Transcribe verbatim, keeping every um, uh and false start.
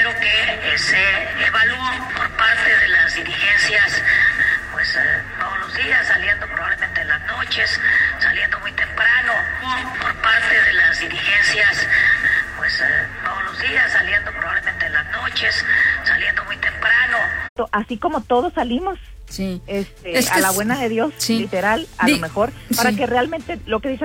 que eh, se evaluó por parte de las dirigencias, pues eh, todos los días, saliendo probablemente en las noches, saliendo muy temprano, por parte de las dirigencias, pues eh, todos los días, saliendo probablemente en las noches, saliendo muy temprano. Así como todos salimos, sí. este, es a la buena de Dios, sí. literal, a Di- lo mejor, para sí. que realmente lo que dice